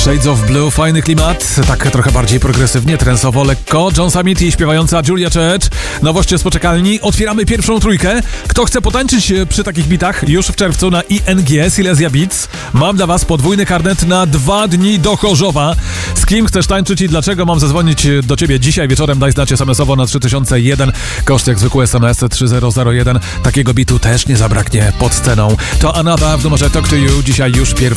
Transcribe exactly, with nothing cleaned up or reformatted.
Shades of Blue, fajny klimat, tak trochę bardziej progresywnie, trensowo, lekko. John Summit i śpiewająca Julia Church. Nowości z poczekalni. Otwieramy pierwszą trójkę. Kto chce potańczyć przy takich bitach już w czerwcu na I N G, Silesia Beats, mam dla was podwójny karnet na dwa dni do Chorzowa. Z kim chcesz tańczyć i dlaczego mam zadzwonić do ciebie dzisiaj wieczorem? Daj znać es em esowo na trzy tysiące jeden. Koszt jak zwykły es em es trzy zero zero jeden. Takiego bitu też nie zabraknie pod sceną. To Another w numerze Talk to You. Dzisiaj już pierwszy.